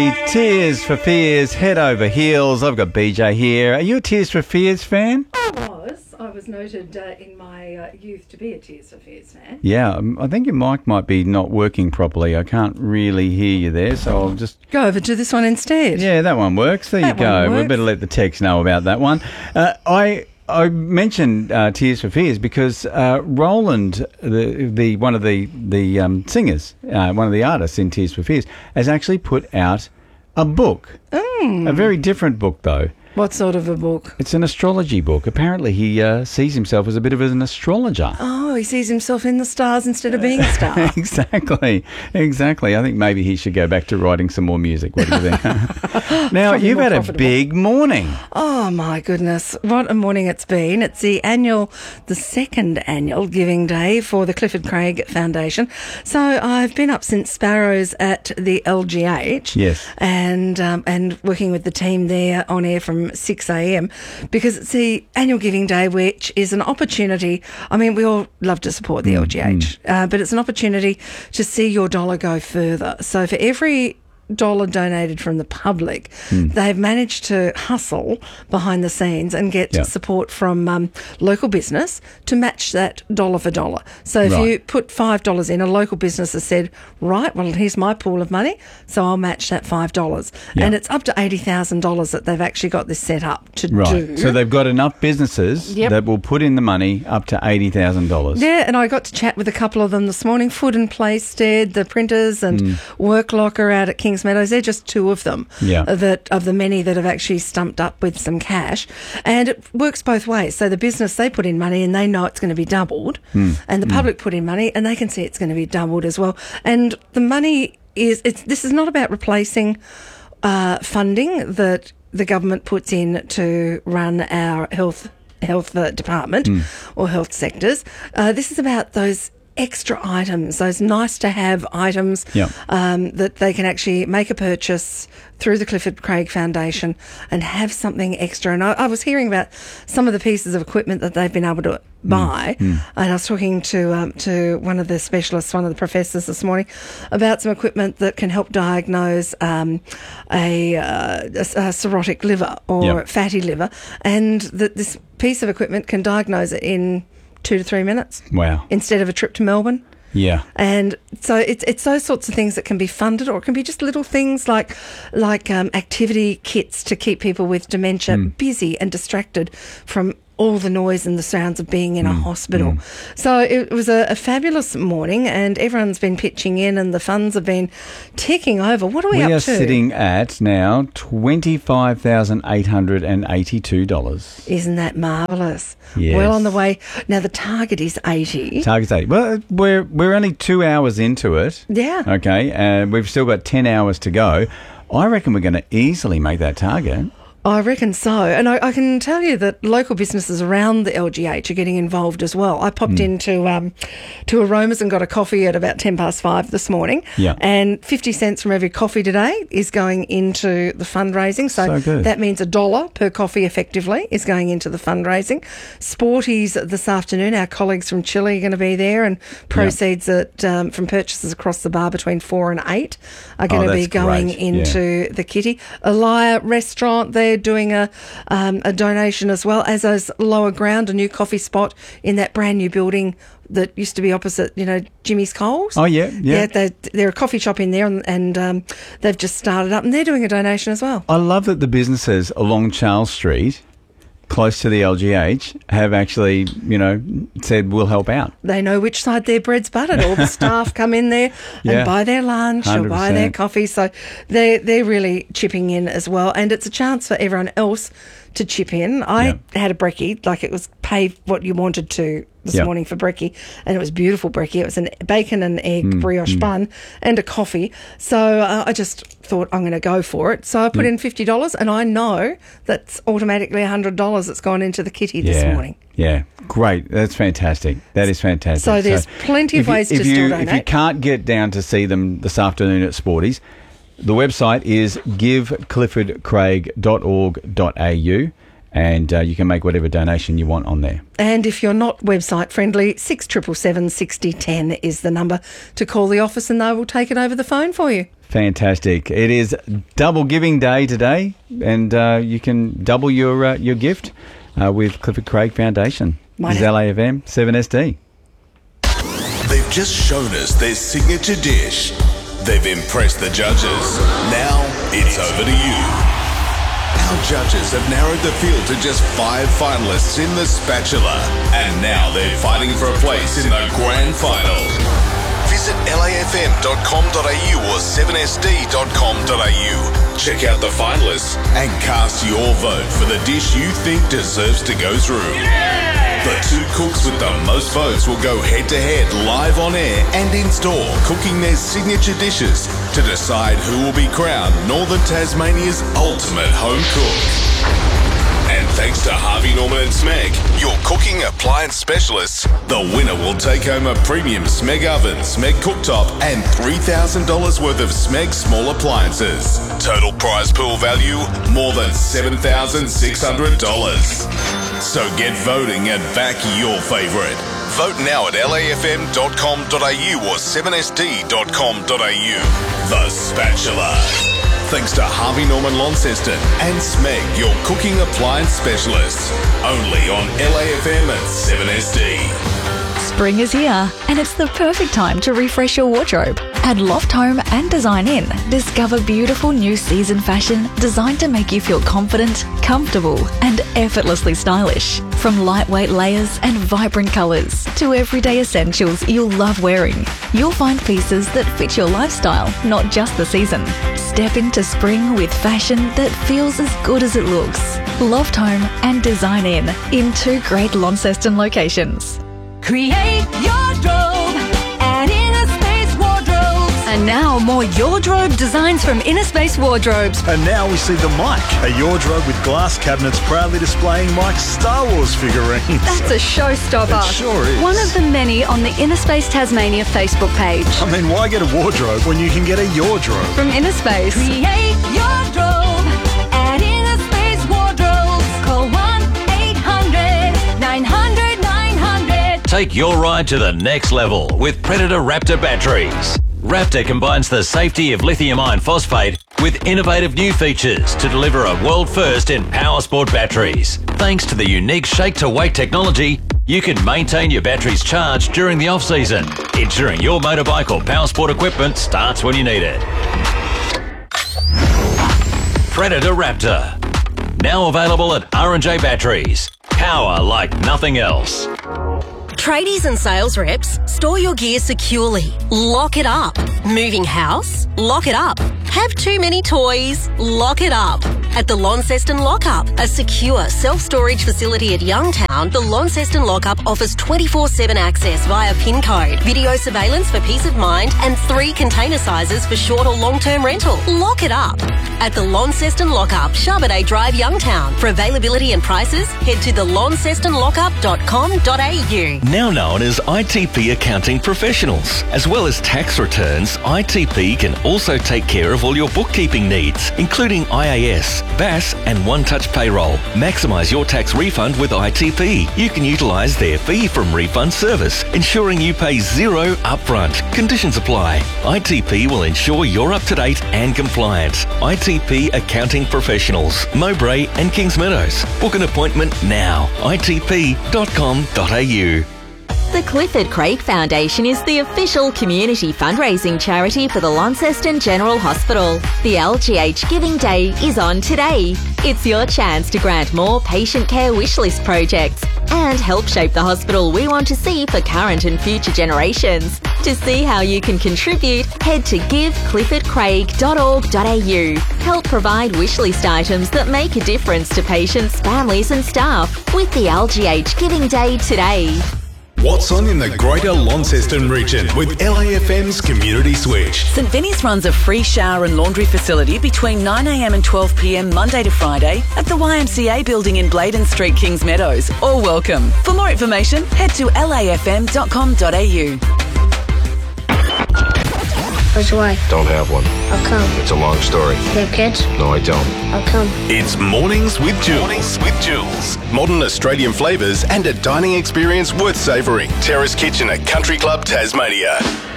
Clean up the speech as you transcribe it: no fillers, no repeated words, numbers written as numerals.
Tears for Fears, head over heels. I've got BJ here. Are you a Tears for Fears fan? I was noted in my youth to be a Tears for Fears fan. Yeah, I think your mic might be not working properly. I can't really hear you there, so I'll just... Go over to this one instead. Yeah, that one works. There you go. We better let the text know about that one. I mentioned Tears for Fears because Roland, one of the singers, one of the artists in Tears for Fears, has actually put out a book. A very different book, though. What sort of a book? It's an astrology book. Apparently, he sees himself as a bit of an astrologer. Oh, he sees himself in the stars instead of being a star. Exactly. I think maybe he should go back to writing some more music. What do you think? Now, you've had a big morning. Oh, my goodness. What a morning it's been. It's the second annual Giving Day for the Clifford Craig Foundation. So I've been up since Sparrows at the LGH. Yes. And working with the team there on air from 6 a.m. because it's the annual Giving Day, which is an opportunity. I mean, we all love to support the LGH, but it's an opportunity to see your dollar go further. So for every dollar donated from the public, they've managed to hustle behind the scenes and get support from local business to match that dollar for dollar. So if you put $5 in, a local business has said, right, well, here's my pool of money, so I'll match that $5. And it's up to $80,000 that they've actually got this set up to do. So they've got enough businesses that will put in the money up to $80,000. Yeah, and I got to chat with a couple of them this morning, Food and Playstead, the printers and Work Locker out at Kings Meadows. They're just two of them of the many that have actually stumped up with some cash. And it works both ways. So the business, they put in money and they know it's going to be doubled. And the public put in money and they can see it's going to be doubled as well. And the money this is not about replacing funding that the government puts in to run our health department or health sectors. This is about those extra items, those nice to have items that they can actually make a purchase through the Clifford Craig Foundation and have something extra. And I was hearing about some of the pieces of equipment that they've been able to buy, and I was talking to one of the specialists, one of the professors this morning, about some equipment that can help diagnose a cirrhotic liver or fatty liver, and that this piece of equipment can diagnose it in 2 to 3 minutes. Wow. Instead of a trip to Melbourne. Yeah. And so it's those sorts of things that can be funded, or it can be just little things like activity kits to keep people with dementia busy and distracted from all the noise and the sounds of being in a hospital. So it was a fabulous morning, and everyone's been pitching in and the funds have been ticking over. What are we up to? We are sitting at now $25,882. Isn't that marvellous? Yes. Well on the way. Now the target is 80. Target's 80. Well, we're only 2 hours into it. Yeah. Okay, and we've still got 10 hours to go. I reckon we're going to easily make that target. I reckon so. And I can tell you that local businesses around the LGH are getting involved as well. I popped into Aromas and got a coffee at about 5:10 this morning. Yeah. And 50 cents from every coffee today is going into the fundraising. So that means $1 per coffee effectively is going into the fundraising. Sporties this afternoon, our colleagues from Chile are going to be there, and proceeds from purchases across the bar between 4 and 8 are going to be going into the kitty. Elia restaurant there, doing a donation as well, as is Lower Ground, a new coffee spot in that brand new building that used to be opposite, Jimmy's Coles. Oh, yeah. They're a coffee shop in there, and they've just started up, and they're doing a donation as well. I love that the businesses along Charles Street, close to the LGH, have actually, said we'll help out. They know which side their bread's buttered. All the staff come in there and buy their lunch 100%. Or buy their coffee. So they're really chipping in as well. And it's a chance for everyone else to chip in. I had a brekkie, like it was pay what you wanted to this morning for brekkie, and it was beautiful brekkie. It was a bacon and egg brioche bun and a coffee. So I just thought I'm going to go for it. So I put in $50, and I know that's automatically $100 that's gone into the kitty this morning. Yeah, great. That's fantastic. That is fantastic. So there's plenty of ways to still donate. If you can't get down to see them this afternoon at Sporties, the website is givecliffordcraig.org.au, and you can make whatever donation you want on there. And if you're not website friendly, 6777 6010 is the number to call the office, and they will take it over the phone for you. Fantastic. It is Double Giving Day today, and you can double your gift with Clifford Craig Foundation. This is LAFM 7SD. They've just shown us their signature dish. They've impressed the judges. Now it's over to you. Our judges have narrowed the field to just 5 finalists in the Spatula, and now they're fighting for a place in the grand final. Visit lafm.com.au or 7sd.com.au. Check out the finalists and cast your vote for the dish you think deserves to go through. The 2 cooks with the most votes will go head-to-head live on air and in-store, cooking their signature dishes to decide who will be crowned Northern Tasmania's ultimate home cook. And thanks to Harvey Norman and Smeg, your cooking appliance specialists, the winner will take home a premium Smeg oven, Smeg cooktop and $3,000 worth of Smeg small appliances. Total prize pool value, more than $7,600. So get voting and back your favourite. Vote now at lafm.com.au or 7sd.com.au. The Spatula. Thanks to Harvey Norman Launceston and Smeg, your cooking appliance specialists. Only on LAFM and 7SD. Spring is here, and it's the perfect time to refresh your wardrobe. At Loft Home and Design In, discover beautiful new season fashion designed to make you feel confident, comfortable, and effortlessly stylish. From lightweight layers and vibrant colours to everyday essentials you'll love wearing, you'll find pieces that fit your lifestyle, not just the season. Step into spring with fashion that feels as good as it looks. Loft Home and Design in 2 great Launceston locations. Create your drobe at Inner Space Wardrobes. And now more Yordrobe designs from Inner Space Wardrobes. And now we see the Mike, a Yordrobe with glass cabinets proudly displaying Mike's Star Wars figurines. That's a showstopper. It sure is. One of the many on the Inner Space Tasmania Facebook page. I mean, why get a wardrobe when you can get a Yordrobe? From Inner Space. Create your drobe at Inner Space Wardrobes. Call 1-800-900-900. Take your ride to the next level with Predator Raptor batteries. Raptor combines the safety of lithium iron phosphate with innovative new features to deliver a world first in power sport batteries. Thanks to the unique shake-to-weight technology, you can maintain your batteries charged during the off-season, ensuring your motorbike or power sport equipment starts when you need it. Predator Raptor. Now available at R&J Batteries. Power like nothing else. Tradies and sales reps, store your gear securely. Lock it up. Moving house? Lock it up. Have too many toys? Lock it up. At the Launceston Lockup, a secure self-storage facility at Youngtown, the Launceston Lockup offers 24/7 access via PIN code, video surveillance for peace of mind, and 3 container sizes for short or long-term rental. Lock it up. At the Launceston Lockup, Charbonet Drive, Youngtown. For availability and prices, head to thelauncestonlockup.com.au. Now known as ITP Accounting Professionals. As well as tax returns, ITP can also take care of all your bookkeeping needs, including IAS, BAS and One-Touch Payroll. Maximise your tax refund with ITP. You can utilise their fee from refund service, ensuring you pay 0 upfront. Conditions apply. ITP will ensure you're up to date and compliant. ITP Accounting Professionals, Mowbray and Kings Meadows. Book an appointment now. itp.com.au. The Clifford Craig Foundation is the official community fundraising charity for the Launceston General Hospital. The LGH Giving Day is on today. It's your chance to grant more patient care wishlist projects and help shape the hospital we want to see for current and future generations. To see how you can contribute, head to givecliffordcraig.org.au. Help provide wishlist items that make a difference to patients, families and staff with the LGH Giving Day today. What's on in the Greater Launceston region with LAFM's Community Switch? St Vinny's runs a free shower and laundry facility between 9 a.m. and 12 p.m. Monday to Friday at the YMCA building in Bladen Street, Kings Meadows. All welcome. For more information, head to lafm.com.au. Where's your wife? Don't have one. How come? It's a long story. You have kids? No, I don't. How come? It's Mornings with Jules. Modern Australian flavours and a dining experience worth savouring. Terrace Kitchen at Country Club, Tasmania.